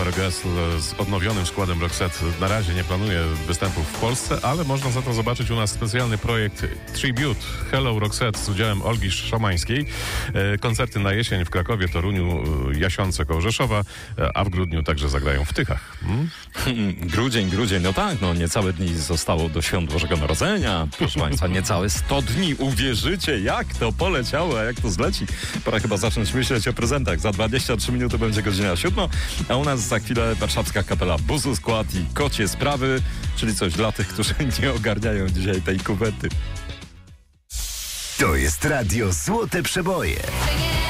for a Girl z odnowionym składem Roxette na razie nie planuje występów w Polsce, ale można za to zobaczyć u nas specjalny projekt Tribute Hello Roxette z udziałem Olgi Szomańskiej. Koncerty na jesień w Krakowie, Toruniu, Jasionce koło Rzeszowa, a w grudniu także zagrają w Tychach. Grudzień, no tak, niecałe dni zostało do świąt Bożego Narodzenia. Proszę Państwa, niecałe 100 dni. Uwierzycie, jak to poleciało, a jak to zleci. Pora chyba zacząć myśleć o prezentach. Za 23 minuty będzie godzina 7, a u nas za chwilę warszawska kapela Buzu Skład i Kocie Sprawy, czyli coś dla tych, którzy nie ogarniają dzisiaj tej kuwety. To jest radio Złote Przeboje.